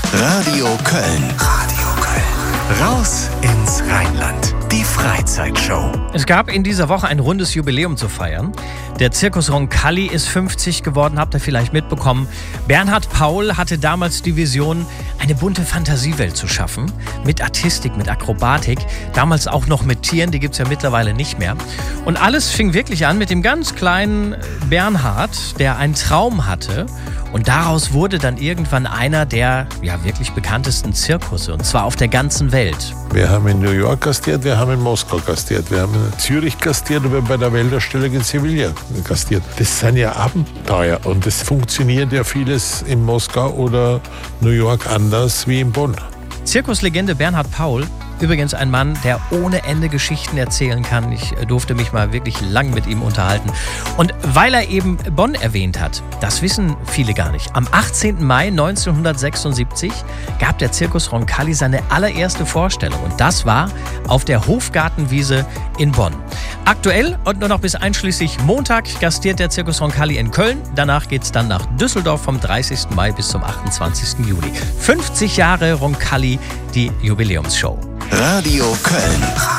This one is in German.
Radio Köln. Radio Köln. Raus ins Rheinland. Die Freizeitshow. Es gab in dieser Woche ein rundes Jubiläum zu feiern. Der Zirkus Roncalli ist 50 geworden, habt ihr vielleicht mitbekommen. Bernhard Paul hatte damals die Vision, eine bunte Fantasiewelt zu schaffen. Mit Artistik, mit Akrobatik. Damals auch noch mit Tieren, die gibt es ja mittlerweile nicht mehr. Und alles fing wirklich an mit dem ganz kleinen Bernhard, der einen Traum hatte. Und daraus wurde dann irgendwann einer der wirklich bekanntesten Zirkusse, und zwar auf der ganzen Welt. Wir haben in New York gastiert, wir haben in Moskau gastiert, wir haben in Zürich gastiert und wir haben bei der Weltausstellung in Sevilla gastiert. Das sind ja Abenteuer und es funktioniert ja vieles in Moskau oder New York anders wie in Bonn. Zirkuslegende Bernhard Paul, übrigens ein Mann, der ohne Ende Geschichten erzählen kann. Ich durfte mich mal wirklich lang mit ihm unterhalten. Und weil er eben Bonn erwähnt hat, das wissen viele gar nicht. Am 18. Mai 1976 gab der Zirkus Roncalli seine allererste Vorstellung. Und das war auf der Hofgartenwiese in Bonn. Aktuell und nur noch bis einschließlich Montag gastiert der Zirkus Roncalli in Köln. Danach geht es dann nach Düsseldorf vom 30. Mai bis zum 28. Juli. 50 Jahre Roncalli, die Jubiläumsshow. Radio Köln.